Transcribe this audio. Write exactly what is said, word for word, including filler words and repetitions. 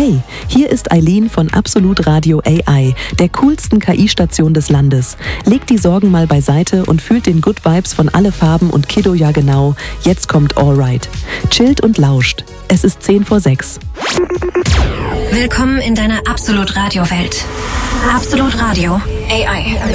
Hey, hier ist Eileen von Absolut Radio A I, der coolsten K I-Station des Landes. Legt die Sorgen mal beiseite und fühlt den Good Vibes von Alle Farben und Kiddo ja genau. Jetzt kommt Alright. Chillt und lauscht. Es ist zehn vor sechs. Willkommen in deiner Absolut Radio Welt. Absolut Radio A I.